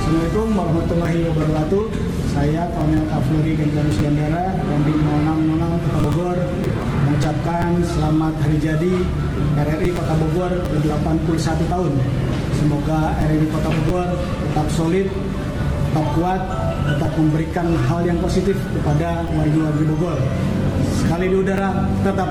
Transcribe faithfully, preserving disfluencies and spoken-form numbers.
Assalamualaikum warahmatullahi wabarakatuh. Saya Kolonel Kavaleri Gendarus Bandara Randi nol enam nol enam Kota Bogor mengucapkan selamat hari jadi R R I Kota Bogor ke delapan puluh satu tahun. Semoga R R I Kota Bogor tetap solid, tetap kuat, tetap memberikan hal yang positif kepada warga-warga Bogor. Sekali di udara, tetap